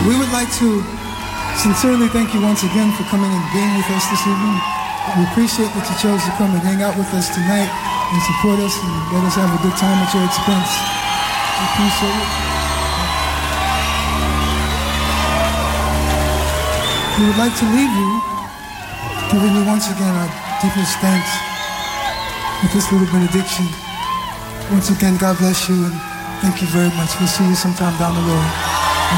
We would like to sincerely thank you once again for coming and being with us this evening. We appreciate that you chose to come and hang out with us tonight and support us and let us have a good time at your expense. We appreciate it. We would like to leave you giving you once again our deepest thanks with this little benediction. Once again, God bless you and thank you very much. We'll see you sometime down the road.